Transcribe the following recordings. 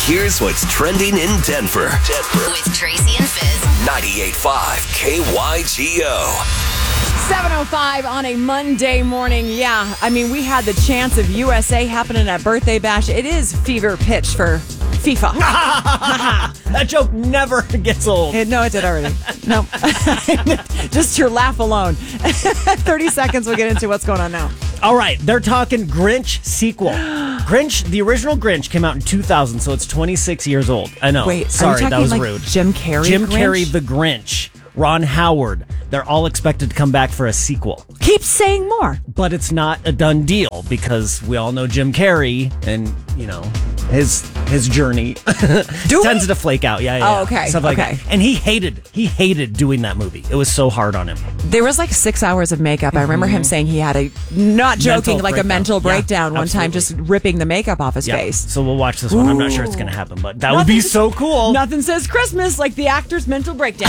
Here's what's trending in Denver. With Tracy and Fizz. 98.5 KYGO. 7:05 on a Monday morning. Yeah, I mean, we had the chance of USA happening at Birthday Bash. It is fever pitch for FIFA. That joke never gets old. No, it did already. No. Just your laugh alone. 30 seconds, we'll get into what's going on now. All right, they're talking Grinch sequel. Grinch, the original Grinch came out in 2000, so it's 26 years old. I know. Wait, sorry, are you talking that was like rude. Jim Carrey Jim Grinch? Carrey the Grinch. Ron Howard. They're all expected to come back for a sequel. Keep saying more. But it's not a done deal because we all know Jim Carrey and, you know, his journey tends to flake out. Yeah. Oh, okay. Stuff like Okay. that. And he hated doing that movie. It was so hard on him. There was like 6 hours of makeup. I remember him saying he had a, not joking, like a mental breakdown one time, just ripping the makeup off his face. So we'll watch this one. I'm not sure it's going to happen, but that would be so cool. Nothing says Christmas like the actor's mental breakdown.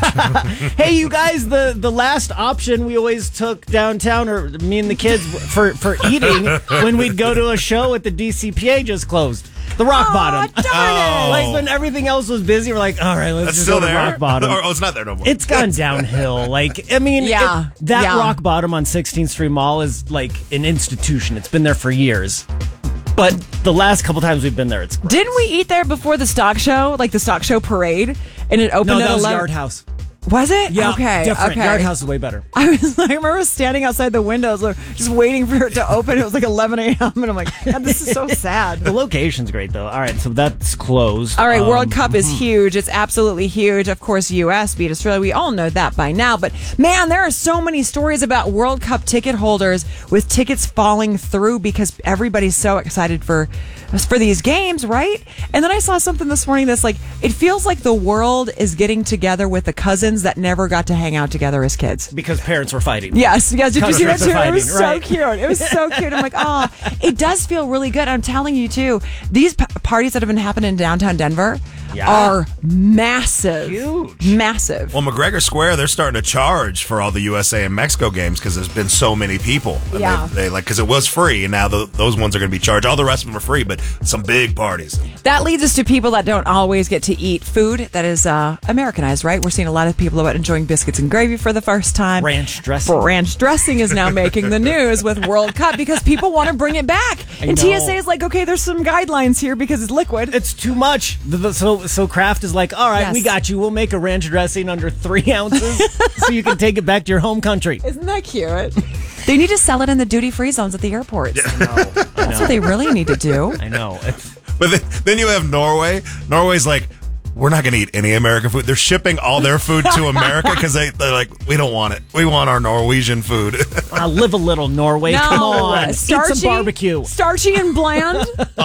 Hey, you guys, the last option we always took downtown, or me and the kids, for eating when we'd go to a show at the DCPA just closed. The Rock Bottom. Darn it. Like when everything else was busy, we're like, all right, let's just still go to there? Rock Bottom. Oh, it's not there no more. It's gone downhill. Like, I mean, Yeah. that Rock Bottom on 16th Street Mall is like an institution. It's been there for years. But the last couple times we've been there, it's gross. Didn't we eat there before the stock show, like the stock show parade? And it opened No, at that was 11. Yard House. Was it? Yeah, Okay. different. Okay. Yard House is way better. I remember standing outside the windows, like, just waiting for it to open. It was like 11 a.m. And I'm like, God, this is so sad. The location's great, though. All right, so that's closed. All right, World Cup is huge. It's absolutely huge. Of course, U.S. beat Australia. We all know that by now. But, man, there are so many stories about World Cup ticket holders with tickets falling through because everybody's so excited for these games, right? And then I saw something this morning that's like, it feels like the world is getting together with the cousins that never got to hang out together as kids. Because parents were fighting. Yes. Did you see that Countries too? are It was fighting, so cute. It was so cute. I'm like, oh, it does feel really good. I'm telling you too, these parties that have been happening in downtown Denver are massive. Huge. Massive. Well, McGregor Square, they're starting to charge for all the USA and Mexico games because there's been so many people. And Yeah. they like, because it was free, and now those ones are going to be charged. All the rest of them are free, but some big parties. That leads us to people that don't always get to eat food that is Americanized, right? We're seeing a lot of people about enjoying biscuits and gravy for the first time. Ranch dressing. Ranch dressing is now making the news with World Cup because people want to bring it back. And know. TSA is like, okay, there's some guidelines here because it's liquid. It's too much. So Kraft is like, all right, Yes. we got you. We'll make a ranch dressing under 3 ounces so you can take it back to your home country. Isn't that cute? They need to sell it in the duty-free zones at the airports. That's what they really need to do. I know. But then you have Norway. Norway's like, we're not going to eat any American food. They're shipping all their food to America because they're like, we don't want it. We want our Norwegian food. Live a little, Norway. No, Come on. Eat some barbecue. Starchy and bland.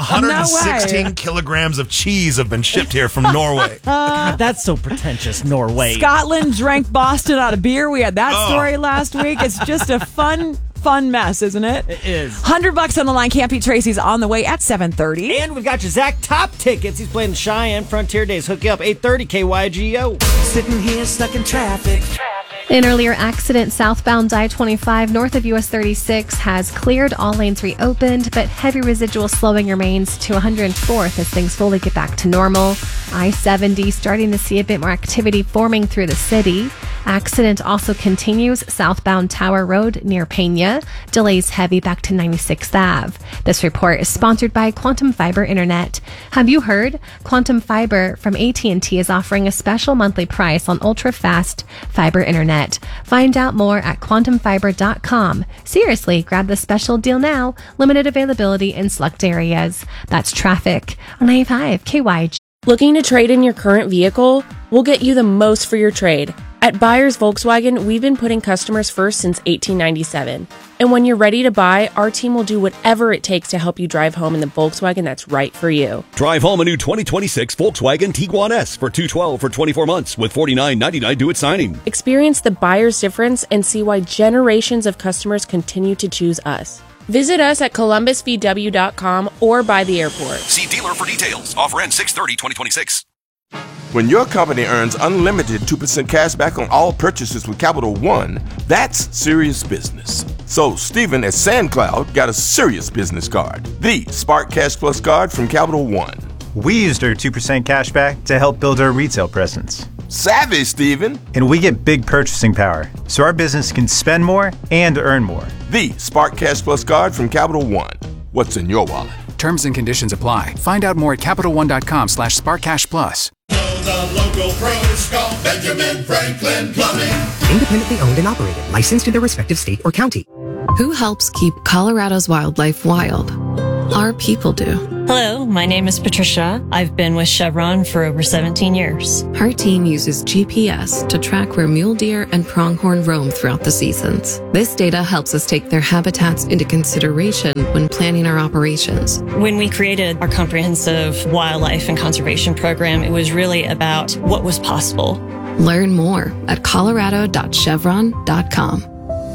116 kilograms of cheese have been shipped here from Norway. God, that's so pretentious, Norway. Scotland drank Boston out of beer. We had that story last week. It's just a fun mess, isn't it? It is. $100 on the line. Can't beat Tracy's on the way at 7:30. And we've got your Zach Top tickets. He's playing the Cheyenne Frontier Days. Hook you up, 8:30 KYGO. Sitting here stuck in traffic. An earlier accident southbound I-25 north of US 36 has cleared, all lanes reopened, but heavy residual slowing remains to 104th as things fully get back to normal. I-70 starting to see a bit more activity forming through the city. Accident also continues southbound Tower Road near Pena. Delays heavy back to 96th Ave. This report is sponsored by Quantum Fiber Internet. Have you heard? Quantum Fiber from AT&T is offering a special monthly price on ultra-fast fiber internet. Find out more at quantumfiber.com. Seriously, grab the special deal now. Limited availability in select areas. That's traffic on 95 KYG. Looking to trade in your current vehicle? We'll get you the most for your trade. At Buyers Volkswagen, we've been putting customers first since 1897. And when you're ready to buy, our team will do whatever it takes to help you drive home in the Volkswagen that's right for you. Drive home a new 2026 Volkswagen Tiguan S for $212 for 24 months with $49.99 due at signing. Experience the buyer's difference and see why generations of customers continue to choose us. Visit us at columbusvw.com or by the airport. See dealer for details. Offer ends 6/30/2026. When your company earns unlimited 2% cash back on all purchases with Capital One, that's serious business. So Stephen at SandCloud got a serious business card, the Spark Cash Plus card from Capital One. We used our 2% cash back to help build our retail presence. Savvy, Steven. And we get big purchasing power, so our business can spend more and earn more. The Spark Cash Plus card from Capital One. What's in your wallet? Terms and conditions apply. Find out more at CapitalOne.com/SparkCashPlus. The local pros call Benjamin Franklin Plumbing. Independently owned and operated, licensed in their respective state or county. Who helps keep Colorado's wildlife wild? Our people do. Hello, my name is Patricia. I've been with Chevron for over 17 years. Her team uses GPS to track where mule deer and pronghorn roam throughout the seasons. This data helps us take their habitats into consideration when planning our operations. When we created our comprehensive wildlife and conservation program, it was really about what was possible. Learn more at colorado.chevron.com.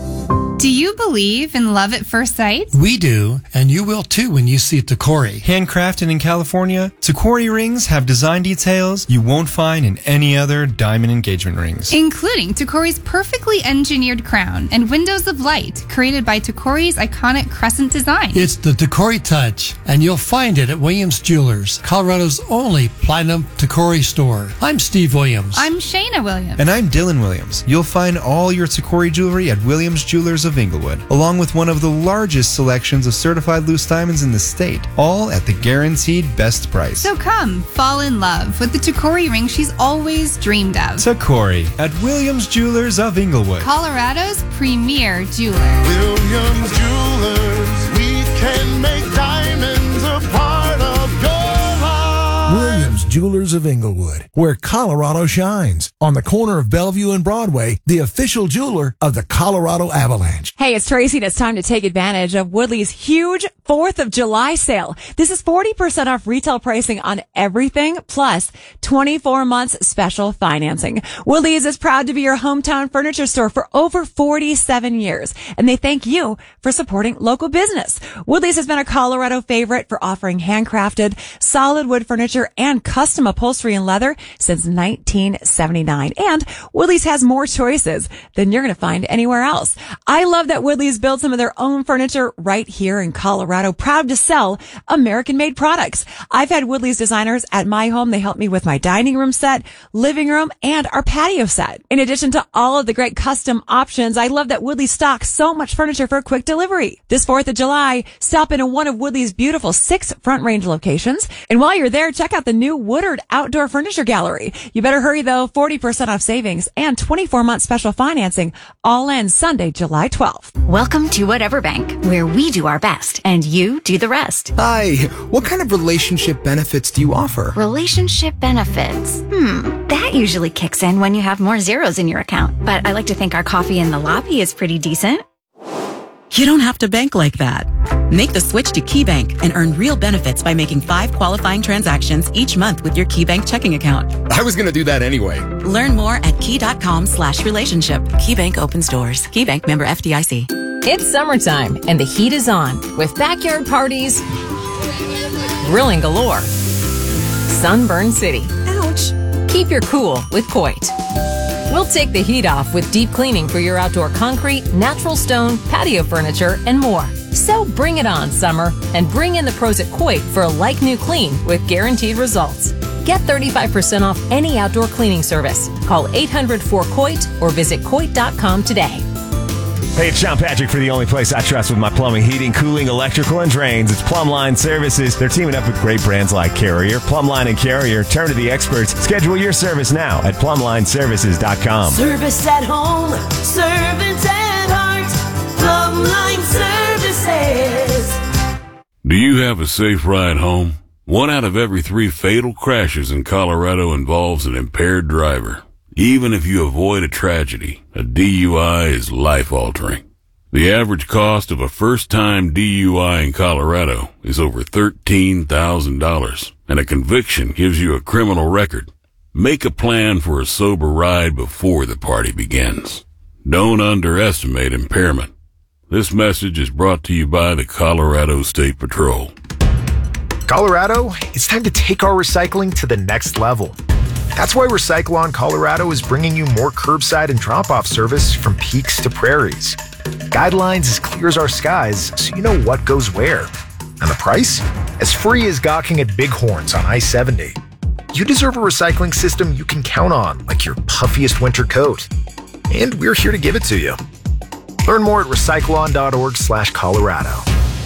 Do you believe in love at first sight? We do, and you will too when you see Tacori. Handcrafted in California, Tacori rings have design details you won't find in any other diamond engagement rings. Including Tacori's perfectly engineered crown and windows of light created by Tacori's iconic crescent design. It's the Tacori touch, and you'll find it at Williams Jewelers, Colorado's only platinum Tacori store. I'm Steve Williams. I'm Shayna Williams. And I'm Dylan Williams. You'll find all your Tacori jewelry at Williams Jewelers of Inglewood, along with one of the largest selections of certified loose diamonds in the state, all at the guaranteed best price. So come, fall in love with the Tacori ring she's always dreamed of. Tacori at Williams Jewelers of Inglewood, Colorado's premier jeweler. Williams Jewelers, we can make diamonds a part of your life. Williams Jewelers of Inglewood, where Colorado shines. On the corner of Bellevue and Broadway, the official jeweler of the Colorado Avalanche. Hey, it's Tracy, and it's time to take advantage of Woodley's huge 4th of July sale. This is 40% off retail pricing on everything, plus 24 months special financing. Woodley's is proud to be your hometown furniture store for over 47 years, and they thank you for supporting local business. Woodley's has been a Colorado favorite for offering handcrafted, solid wood furniture and custom upholstery and leather since 1979. And Woodley's has more choices than you're going to find anywhere else. I love that Woodley's built some of their own furniture right here in Colorado, proud to sell American-made products. I've had Woodley's designers at my home. They help me with my dining room set, living room, and our patio set. In addition to all of the great custom options, I love that Woodley's stocks so much furniture for a quick delivery. This 4th of July, stop into one of Woodley's beautiful 6 Front Range locations. And while you're there, check out the new Woodard Outdoor Furniture Gallery. You better hurry though, 40% off savings and 24-month special financing, all ends Sunday, July 12th. Welcome to Whatever Bank, where we do our best and you do the rest. Hi, what kind of relationship benefits do you offer? Relationship benefits. That usually kicks in when you have more zeros in your account. But I like to think our coffee in the lobby is pretty decent. You don't have to bank like that. Make the switch to KeyBank and earn real benefits by making 5 qualifying transactions each month with your KeyBank checking account. I was going to do that anyway. Learn more at key.com/relationship. KeyBank opens doors. KeyBank member FDIC. It's summertime and the heat is on with backyard parties, grilling galore, Sunburn City. Ouch. Keep your cool with Coit. We'll take the heat off with deep cleaning for your outdoor concrete, natural stone, patio furniture, and more. So bring it on, summer, and bring in the pros at Coit for a like-new clean with guaranteed results. Get 35% off any outdoor cleaning service. Call 800-4COIT or visit Coit.com today. Hey, it's Sean Patrick for the only place I trust with my plumbing, heating, cooling, electrical, and drains. It's Plumbline Services. They're teaming up with great brands like Carrier, Plumbline, and Carrier. Turn to the experts. Schedule your service now at PlumlineServices.com. Service at home, servants at heart, Plumbline Services. Do you have a safe ride home? 1 out of every 3 fatal crashes in Colorado involves an impaired driver. Even if you avoid a tragedy, a DUI is life-altering. The average cost of a first-time DUI in Colorado is over $13,000, and a conviction gives you a criminal record. Make a plan for a sober ride before the party begins. Don't underestimate impairment. This message is brought to you by the Colorado State Patrol. Colorado, it's time to take our recycling to the next level. That's why Recycle-On Colorado is bringing you more curbside and drop-off service from peaks to prairies. Guidelines as clear as our skies, so you know what goes where. And the price? as free as gawking at bighorns on I-70. You deserve a recycling system you can count on, like your puffiest winter coat. And we're here to give it to you. Learn more at recycleon.org/Colorado.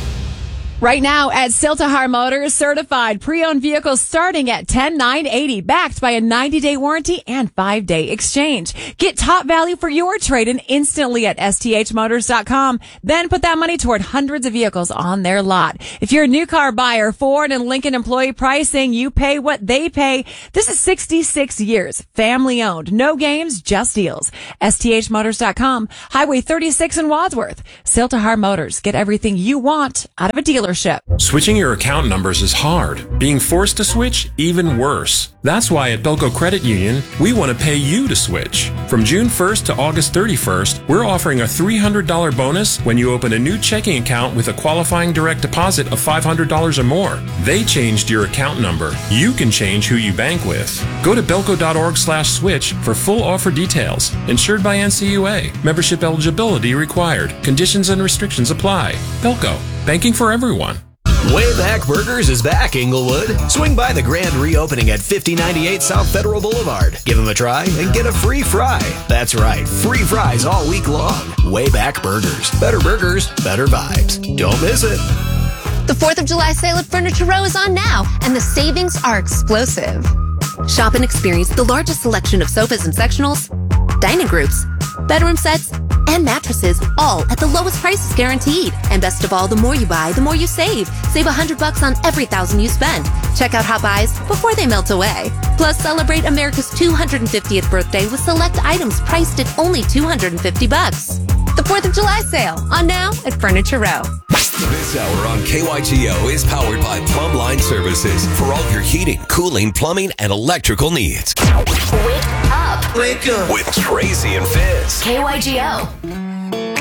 Right now at Siltahar Motors, certified pre-owned vehicles starting at $10,980, backed by a 90-day warranty and 5-day exchange. Get top value for your trade-in instantly at sthmotors.com. Then put that money toward hundreds of vehicles on their lot. If you're a new car buyer, Ford and Lincoln employee pricing, you pay what they pay. This is 66 years, family-owned, no games, just deals. sthmotors.com, Highway 36 in Wadsworth. Siltahar Motors, get everything you want out of a dealership. Switching your account numbers is hard. Being forced to switch, even worse. That's why at Belco Credit Union, we want to pay you to switch. From June 1st to August 31st, we're offering a $300 bonus when you open a new checking account with a qualifying direct deposit of $500 or more. They changed your account number. You can change who you bank with. Go to belco.org/switch for full offer details. Insured by NCUA. Membership eligibility required. Conditions and restrictions apply. Belco. Banking for everyone. Wayback Burgers is back, Inglewood. Swing by the grand reopening at 5098 South Federal Boulevard. Give them a try and get a free fry. That's right, free fries all week long. Wayback Burgers. Better burgers, better vibes. Don't miss it. The 4th of July sale at Furniture Row is on now, and the savings are explosive. Shop and experience the largest selection of sofas and sectionals, dining groups, bedroom sets, and mattresses, all at the lowest prices guaranteed. And best of all, the more you buy, the more you save. Save $100 on every $1,000 you spend. Check out Hot Buys before they melt away. Plus, celebrate America's 250th birthday with select items priced at only $250. The 4th of July sale, on now at Furniture Row. This hour on KYGO is powered by Plumbline Services for all your heating, cooling, plumbing, and electrical needs. Wake up. Wake up with Tracy and Fizz. KYGO.